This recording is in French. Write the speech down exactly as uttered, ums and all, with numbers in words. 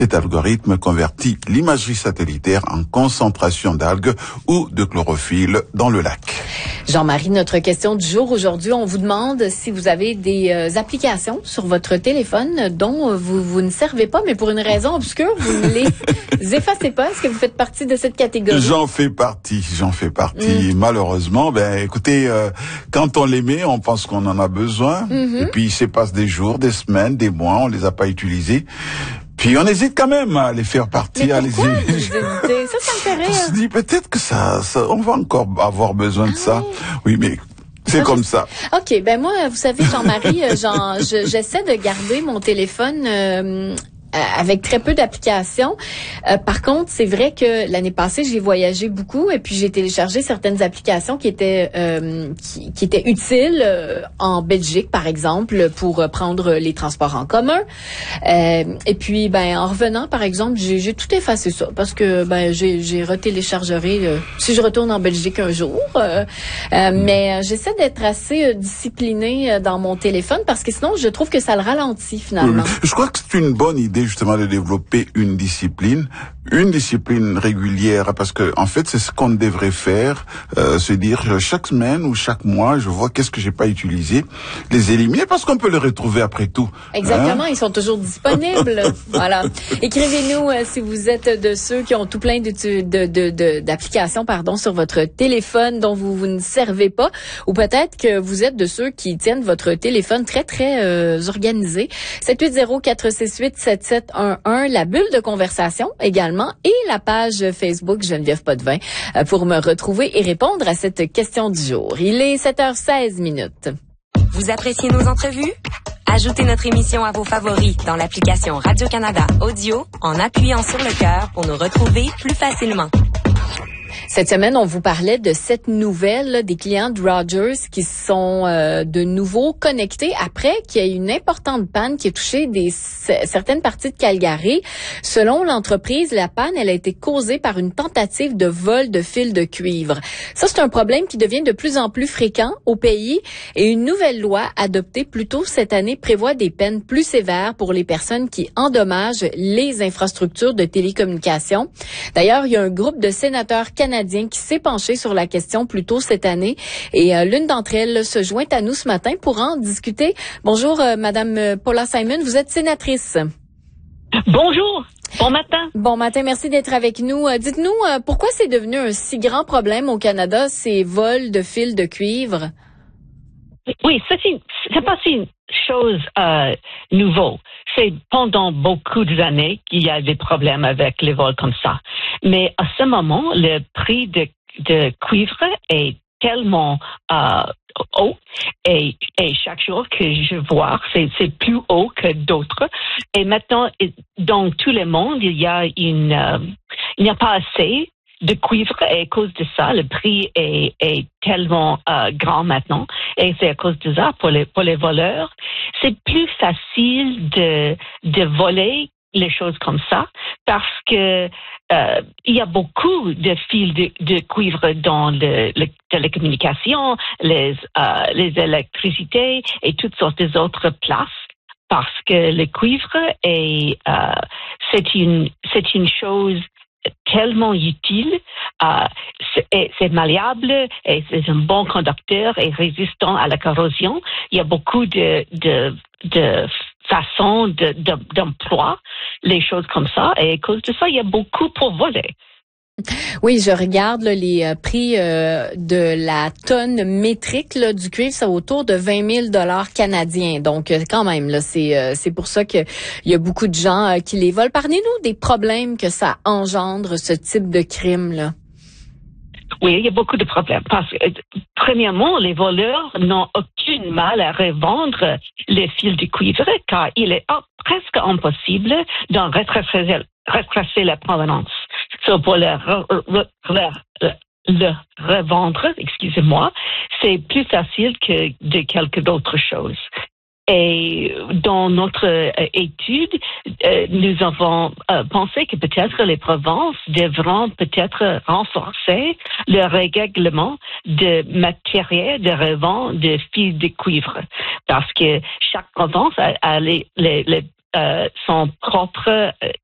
Cet algorithme convertit l'imagerie satellitaire en concentration d'algues ou de chlorophylle dans le lac. Jean-Marie, notre question du jour aujourd'hui, on vous demande si vous avez des euh, applications sur votre téléphone dont vous, vous ne servez pas, mais pour une raison obscure, vous ne les effacez pas. Est-ce que vous faites partie de cette catégorie? J'en fais partie, j'en fais partie. Mmh. Malheureusement, ben écoutez, euh, quand on les met, on pense qu'on en a besoin, mmh. et puis il se passe des jours, des semaines, des mois, on les a pas utilisés. Puis on hésite quand même à les faire partir. Mais pourquoi vous hésitez? Ça, ça me fait rire. On se dit peut-être que ça, ça, on va encore avoir besoin de ah, ça. Oui, mais c'est ça, comme je... ça. OK, ben moi, vous savez, Jean-Marie, genre, je, j'essaie de garder mon téléphone euh, avec très peu d'applications. Euh, par contre, c'est vrai que l'année passée, j'ai voyagé beaucoup et puis j'ai téléchargé certaines applications qui étaient euh, qui, qui étaient utiles euh, en Belgique, par exemple, pour prendre les transports en commun. Euh, et puis, ben, en revenant, par exemple, j'ai, j'ai tout effacé ça parce que ben, j'ai, j'ai retéléchargerai euh, si je retourne en Belgique un jour. Euh, euh, mais euh, j'essaie d'être assez euh, disciplinée euh, dans mon téléphone parce que sinon, je trouve que ça le ralentit finalement. Euh, je crois que c'est une bonne idée justement de développer une discipline, une discipline régulière, parce que en fait c'est ce qu'on devrait faire, euh, se dire chaque semaine ou chaque mois, je vois qu'est-ce que j'ai pas utilisé, les éliminer parce qu'on peut les retrouver après tout. Exactement, hein? Ils sont toujours disponibles. Voilà. Écrivez-nous euh, si vous êtes de ceux qui ont tout plein de, de, de, de d'applications, pardon, sur votre téléphone dont vous, vous ne servez pas, ou peut-être que vous êtes de ceux qui tiennent votre téléphone très très euh, organisé. sept huit zéro quatre six huit sept sept un un, la bulle de conversation également et la page Facebook Geneviève Potvin euh, pour me retrouver et répondre à cette question du jour. Il est sept heures seize minutes. Vous appréciez nos entrevues? Ajoutez notre émission à vos favoris dans l'application Radio-Canada Audio en appuyant sur le cœur pour nous retrouver plus facilement. Cette semaine, on vous parlait de cette nouvelle là, des clients de Rogers qui sont euh, de nouveau connectés après qu'il y ait une importante panne qui a touché des, c- certaines parties de Calgary. Selon l'entreprise, la panne, elle a été causée par une tentative de vol de fils de cuivre. Ça, c'est un problème qui devient de plus en plus fréquent au pays et une nouvelle loi adoptée plus tôt cette année prévoit des peines plus sévères pour les personnes qui endommagent les infrastructures de télécommunications. D'ailleurs, il y a un groupe de sénateurs canadien qui s'est penché sur la question plus tôt cette année et euh, l'une d'entre elles se joint à nous ce matin pour en discuter. Bonjour, euh, Madame Paula Simon, vous êtes sénatrice. Bonjour, bon matin. Bon matin, merci d'être avec nous. Euh, dites-nous, euh, pourquoi c'est devenu un si grand problème au Canada, ces vols de fils de cuivre? Oui, c'est, une, c'est pas une chose euh, nouvelle. C'est pendant beaucoup d'années qu'il y a des problèmes avec les vols comme ça. Mais à ce moment, le prix de, de cuivre est tellement euh, haut et, et chaque jour que je vois, c'est, c'est plus haut que d'autres. Et maintenant, dans tout le monde, il y a une, euh, il n'y a pas assez de cuivre et à cause de ça, le prix est, est tellement euh, grand maintenant et c'est à cause de ça pour les, pour les voleurs. C'est plus facile de, de voler les choses comme ça parce que euh, il y a beaucoup de fils de, de cuivre dans le, le télécommunications, les, euh, les électricités et toutes sortes d'autres places. Parce que le cuivre est, euh, c'est une, c'est une chose tellement utile, euh, c'est, c'est malléable, et c'est un bon conducteur et résistant à la corrosion. Il y a beaucoup de, de, de façons de, de, d'emploi, les choses comme ça, et à cause de ça, il y a beaucoup pour voler. Oui, je regarde là, les euh, prix euh, de la tonne métrique là, du cuivre, c'est autour de vingt mille dollars canadiens. Donc, euh, quand même, là, c'est euh, c'est pour ça que il y a beaucoup de gens euh, qui les volent. Parlez-nous des problèmes que ça engendre, ce type de crime là. Oui, il y a beaucoup de problèmes. Parce que, premièrement, les voleurs n'ont aucun mal à revendre les fils de cuivre, car il est oh, presque impossible d'en retracer, retracer la provenance. So, pour le, re, re, le, le revendre, excusez-moi, c'est plus facile que de quelque d'autres choses. Et dans notre euh, étude, euh, nous avons euh, pensé que peut-être les provinces devront peut-être renforcer le règlement de matériel de revente de fils de cuivre. Parce que chaque province a, a les, les, les, euh, son propre